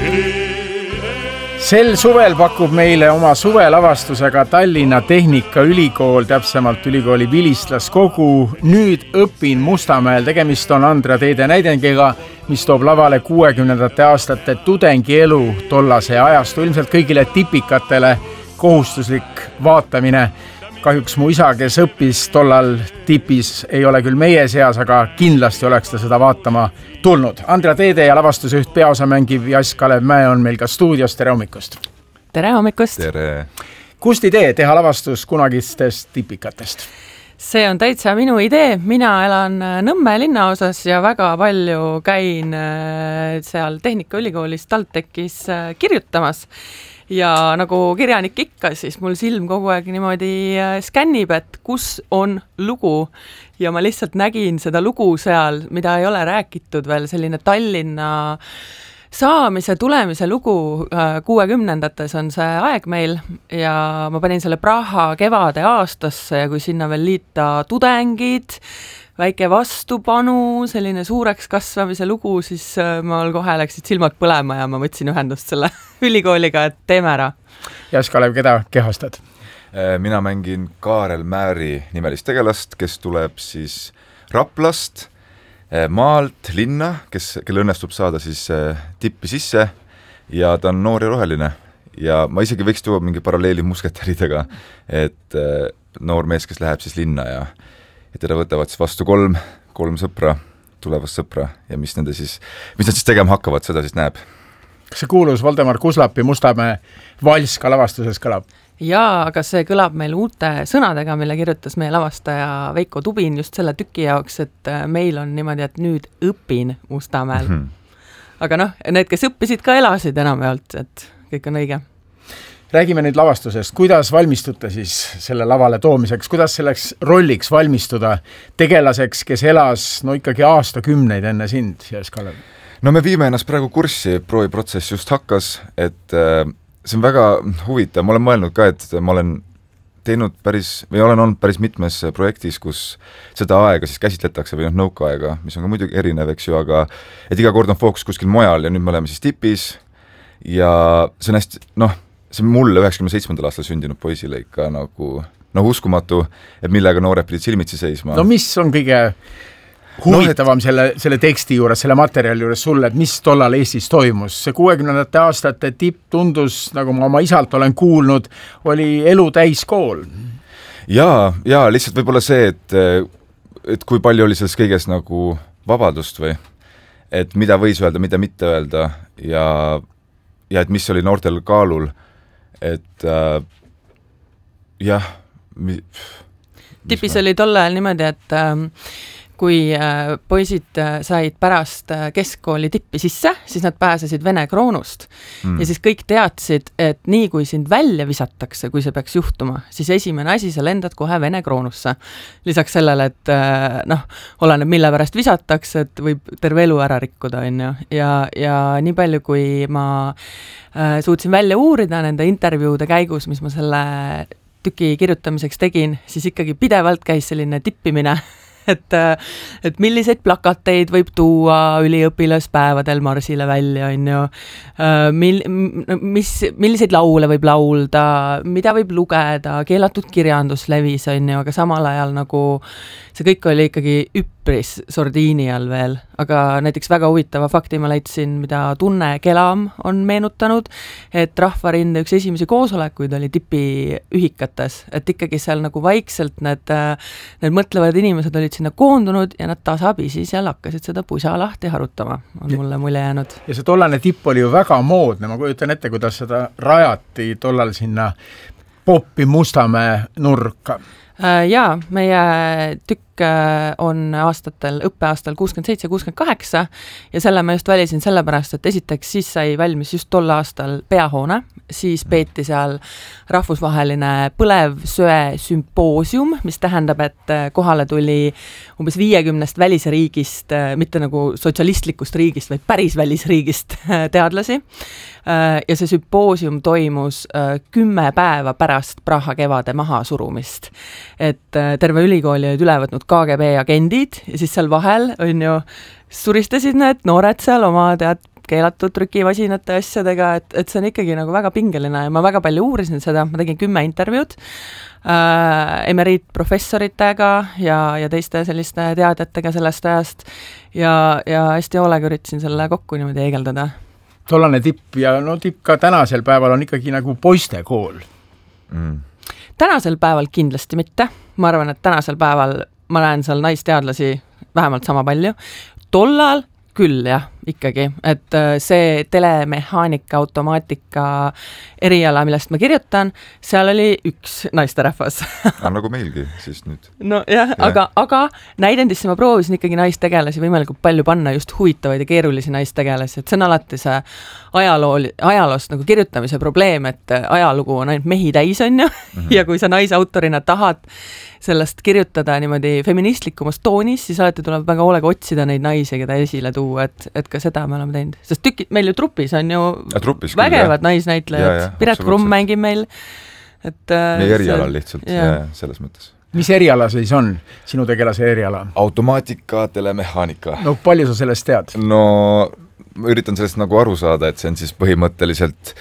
Sel suvel pakub meile oma suvelavastusega Tallinna Tehnikaülikool, täpsemalt ülikooli vilistlaskogu. Nüüd õpin Mustamäel. Tegemist on Andra Teede näidengiga, mis toob lavale 60. aastate tudengielu tollase ajastu. Ilmselt kõigile tipikatele kohustuslik vaatamine. Kahjuks mu isa, kes õppis tollal tipis, ei ole küll meie seas, aga kindlasti oleks ta seda vaatama tulnud. Andra Teede ja lavastuse üht peaosa mängiv Jass Kalev Mäe on meil ka stuudios. Tere hommikust! Tere hommikust! Tere! Kust idee teha lavastus kunagistest tipikatest? See on täitsa minu idee. Mina elan Nõmme linnaosas ja väga palju käin seal Tehnikaülikoolis TalTechis kirjutamas. Ja nagu kirjanik ikka, siis mul silm kogu aeg niimoodi skännib, et kus on lugu. Ja ma lihtsalt nägin seda lugu seal, mida ei ole räägitud veel, selline Tallinna saamise, tulemise lugu. 60-ndates on see aeg meil ja ma panin selle Praha kevade aastasse ja kui sinna veel liita tudengid, väike vastupanu, selline suureks kasvamise lugu, siis mul kohe läksid silmad põlema ja ma võtsin ühendust selle ülikooliga, et teeme ära. Jass Kalev, keda kehastad? Mina mängin Kaarel Määri nimelist tegelast, kes tuleb siis Raplast, maalt, linna, kelle õnnestub saada siis tippi sisse ja ta on noor ja roheline. Ja ma isegi võiks tuua mingi paralleeli musketäridega, et noor mees, kes läheb siis linna ja teda võtavad siis vastu kolm sõpra, tulevast sõpra ja mis nad siis tegema hakkavad, seda siis näeb. Kas see kuulus Valdemar Kuslapi Mustamäe vals ka lavastuses kõlab? Jaa, aga see kõlab meil uute sõnadega, mille kirjutas meie lavastaja Veiko Tubin just selle tüki jaoks, et meil on niimoodi, et nüüd õpin Mustamäel. Aga need, kes õppisid, ka elasid enamjaolt, et kõik on õige. Räägime nüüd lavastusest. Kuidas valmistuda siis selle lavale toomiseks? Kuidas selleks rolliks valmistuda tegelaseks, kes elas ikkagi aastakümneid enne sind, Jass Kalev? No me viime ennast praegu kurssi, prooviprotsess just hakkas, et see on väga huvitav. Ma olen mõelnud ka, et ma olen olen olnud päris mitmes projektis, kus seda aega siis käsitletakse või nõukaaega, mis on ka muidugi erinev, eks ju, aga et iga kord on fookus kuskil mujal ja nüüd me oleme siis tipis ja see on hästi, see on mulle 97. aastal sündinud poisile ikka nagu uskumatu, et millega noored pidid silmitsi seisma. No mis on kõige huvitavam selle teksti juures, selle materjali juures sulle, et mis tollal Eestis toimus? See 60. aastate tipp tundus, nagu ma oma isalt olen kuulnud, oli elu täis kool. Ja lihtsalt võib-olla see, et kui palju oli selles kõiges nagu vabadust või, et mida võis öelda, mida mitte öelda ja et mis oli noortel kaalul, et tipis oli tol ajal niimoodi, et kui poisid said pärast keskkooli tippi sisse, siis nad pääsesid Vene kroonust. Ja siis kõik teadsid, et nii kui sind välja visatakse, kui see peaks juhtuma, siis esimene asi, sa lendad kohe Vene kroonusse. Lisaks sellele, et oleneb mille pärast visatakse, et võib terve elu ära rikkuda. Ja nii palju, kui ma suutsin välja uurida nende intervjuude käigus, mis ma selle tüki kirjutamiseks tegin, siis ikkagi pidevalt käis selline tippimine, et milliseid plakateid võib tuua üliõpilaspäevadel marsile välja, milliseid laule võib laulda, mida võib lugeda, keelatud kirjandus levis, aga samal ajal nagu see kõik oli ikkagi üpris sordiini all veel, aga näiteks väga huvitava fakti ma leidsin, mida Tunne Kelam on meenutanud, et Rahvarinde üks esimesi koosolekuid oli tipi ühikates, et ikkagi seal nagu vaikselt need mõtlevad inimesed olid sinna koondunud ja nad tasapisi seal hakkasid seda pusa lahti harutama, on mulle mulje jäänud. Ja see tollane tipp oli ju väga moodne, ma kujutan ette, kuidas seda rajati tollal sinna Popi Mustamäe nurka. Jaa, meie tükk on õppeaastal 67-68 ja selle ma just välisin sellepärast, et esiteks siis sai valmis just tol aastal peahoone, siis peeti seal rahvusvaheline põlevsöe sümpoosium, mis tähendab, et kohale tuli umbes 50 välisriigist, mitte nagu sotsialistlikust riigist, vaid päris välisriigist teadlasi. Ja see sümpoosium toimus 10 päeva pärast Praha kevade maha surumist. Et terve ülikooli olid üle võtnud KGB agendid ja siis seal vahel suristasid need noored seal oma keelatud trükimasinate asjadega, et see on ikkagi nagu väga pingeline ja ma väga palju uurisin seda, ma tegin 10 intervjuud emeriitprofessoritega ja teiste selliste teadjatega sellest ajast ja hästi hoolega üritasin selle kokku niimoodi heegeldada. Tollane tipp ja no tipp ka tänasel päeval on ikkagi nagu poistekool. Tänasel päeval kindlasti mitte. Ma arvan, et tänasel päeval ma näen seal naisteadlasi vähemalt sama palju. Tollal küll jah, ikkagi, et see telemehaanika, automaatika eriala, millest ma kirjutan, seal oli üks naisterahvas. Nagu meilgi siis nüüd. No jah, aga näidendisse ma proovisin ikkagi naistegelasi võimalikult palju panna just huvitavaid ja keerulisi naistegelasi, et see on alati see ajaloost nagu kirjutamise probleem, et ajalugu on ainult mehi täis, on ju, ja kui sa naisautorina tahad sellest kirjutada niimoodi feministlikumas toonis, siis alati tuleb väga hoolega otsida neid naisi, keda esile tuua, et ka seda me oleme teinud. Sest meil ju trupis on ju vägevad naisnäitlejad. Piret Krumm mängib meil. Meie erialal lihtsalt, selles mõttes. Mis eriala siis on, sinu tegelase eriala? Automaatika, telemehaanika. No palju sa sellest tead? No ma üritan sellest nagu aru saada, et see on siis põhimõtteliselt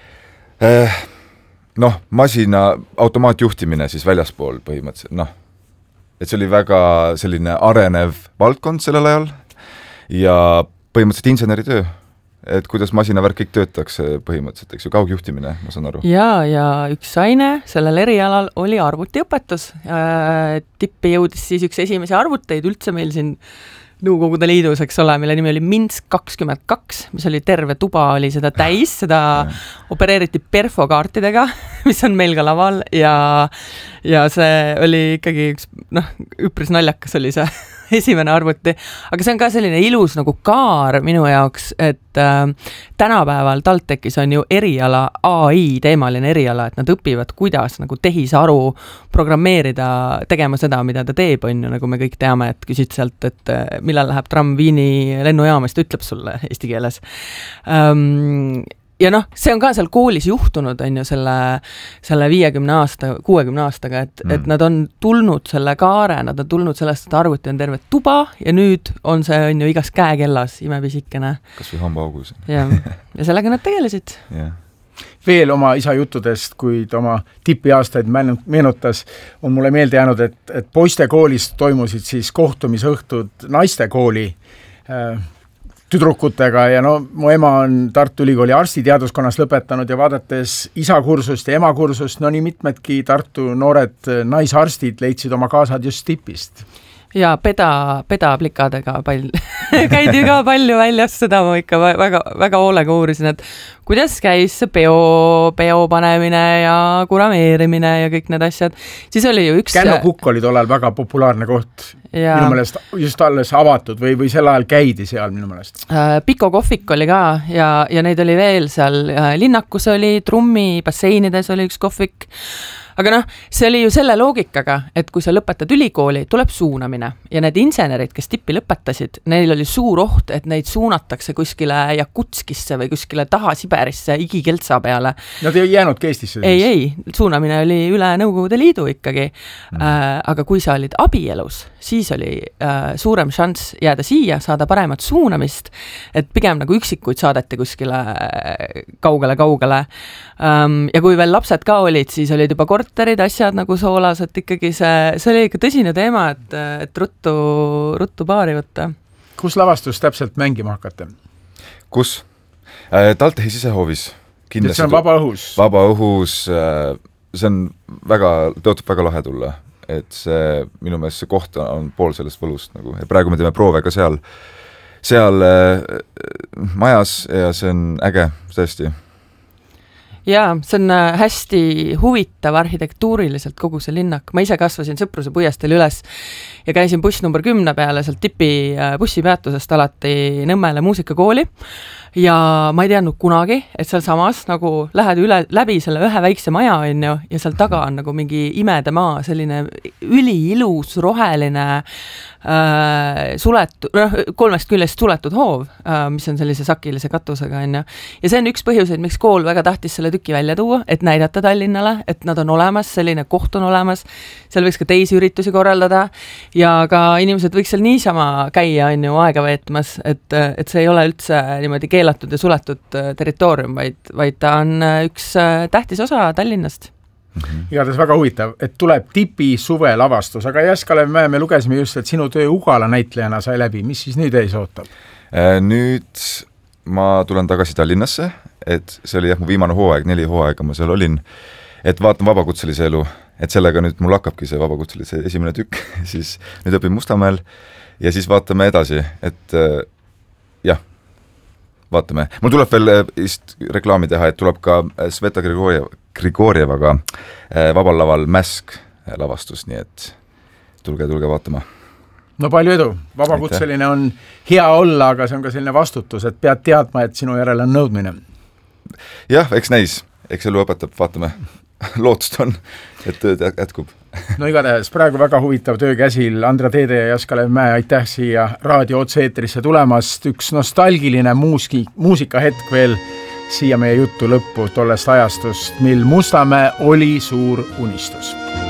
masina automaatjuhtimine siis väljaspool põhimõtteliselt, et see oli väga selline arenev valdkond sellel ajal ja põhimõtteliselt inseneritöö, et kuidas masinavärk kõik töötakse põhimõtteliselt, eks ju, kaugjuhtimine, ma saan aru. Ja üks aine sellel erialal oli arvutiõpetus. Tippi jõudis siis üks esimesi arvuteid üldse meil siin Nõukogude Liidus, eks ole, mille nimi oli Minsk 22, mis oli terve tuba, oli seda täis, seda opereeriti perfokaartidega, mis on meil ka laval ja see oli ikkagi üks, üpris naljakas oli see esimene arvuti, aga see on ka selline ilus nagu kaar minu jaoks, et tänapäeval TalTechis on ju eriala, AI teemaline eriala, et nad õpivad, kuidas nagu tehisaru programmeerida, tegema seda, mida ta teeb, on ju, nagu me kõik teame, et küsid sealt, et millal läheb tramm Viini lennujaamast, ütleb sulle eesti keeles. Ja see on ka seal koolis juhtunud, on ju, selle 50 aasta, 60 aastaga, et nad on tulnud selle kaare, nad on tulnud sellest, et arvuti on terve tuba ja nüüd on see, on ju, igas käekellas imepisikene. Kas või hambaaugus. Ja sellega nad tegelesid. Veel oma isa juttudest, kui ta oma tipiaastaid meenutas, on mulle meelde jäänud, et poistekoolis toimusid siis kohtumisõhtud naistekooli tüdrukutega ja mu ema on Tartu Ülikooli arstiteaduskonnas lõpetanud ja vaadates isa kursust ja ema kursust, nii mitmedki Tartu noored naisarstid leidsid oma kaasad just tipist. Ja peda-plikadega käidi ka palju väljas, seda ma ikka väga, väga hoolega uurisin, et kuidas käis see peo panemine ja kurameerimine ja kõik need asjad. Siis oli ju üks... Kännokukk oli tollal väga populaarne koht. Minu meelest just alles avatud või sel ajal käidi seal minu meelest. Piko kohvik oli ka ja neid oli veel seal. Linnakus oli, Trummi basseinides oli üks kohvik. Aga see oli ju selle loogikaga, et kui sa lõpetad ülikooli, tuleb suunamine ja need insenerid, kes tippi lõpetasid, neil oli suur oht, et neid suunatakse kuskile Jakutskisse või kuskile taha Siberisse igikeltsa peale. Nad ei jäänudki Eestisse? Ei, suunamine oli üle Nõukogude Liidu ikkagi. Aga kui sa olid abielus, siis oli suurem šanss jääda siia, saada paremat suunamist, et pigem nagu üksikuid saadeti kuskile kaugele. Ja kui veel lapsed ka olid, siis olid juba korterid, asjad nagu soolas, et ikkagi see oli ikka tõsine teema, et ruttu paari võtta. Kus lavastus täpselt mängima hakata? Kus? TalTechi sisehoovis. See on vaba õhus? Vaba õhus, see on tõotab väga lahe tulla, et see minu meelest see koht on pool sellest võlust nagu. Ja praegu me teeme proove ka seal majas ja see on äge, tõesti. Jaa, see on hästi huvitav arhitektuuriliselt kogu see linnak. Ma ise kasvasin Sõpruse puiesteel üles ja käisin buss number 10 peale sealt tipi bussipeatusest alati Nõmmele muusikakooli. Ja ma ei teadnud kunagi, et seal samas nagu lähed läbi selle ühe väikse maja on ju, ja seal taga on nagu mingi imede maa, selline üliilus, roheline kolmest küljest suletud hoov, mis on sellise sakilise katusega on ju. Ja see on üks põhjuseid, miks kool väga tahtis selle tüki välja tuua, et näidata Tallinnale, et nad on olemas, selline koht on olemas, seal võiks ka teisi üritusi korraldada ja ka inimesed võiks seal niisama käia on ju aega veetmas, et see ei ole üldse niimoodi keelatud keelatud ja suletud territoorium, vaid ta on üks tähtis osa Tallinnast. Igatahes väga huvitav, et tuleb tipi suvelavastus, aga Jaskalev Mäe, me lugesime just, et sinu töö Ugala näitlejana sai läbi, mis siis nüüd ees ootab? Nüüd ma tulen tagasi Tallinnasse, et see oli mu viimane hooaeg, 4 hooaega ma seal olin, et vaatan vabakutselise elu, et sellega nüüd mul hakkabki see vabakutselise esimene tükk, siis nüüd õpin Mustamäel ja siis vaatame edasi, et jah, vaatame. Mul tuleb veel reklaami teha, et tuleb ka Sveta Grigorjevaga vabal laval Mäsk lavastus, nii et tulge vaatama. No palju edu. Vabakutseline on hea olla, aga see on ka selline vastutus, et pead teadma, et sinu järele on nõudmine. Jah, eks näis. Eks elu õpetab, vaatame. Lootust on, et tööd jätkub. No igatahes praegu väga huvitav töö käsil. Andra Teede ja Jaskalev Mäe, aitäh siia raadio otse-eetrisse tulemast. Üks nostalgiline muusikahetk veel siia meie juttu lõppu tollest ajastust, mil Mustamäe oli suur unistus.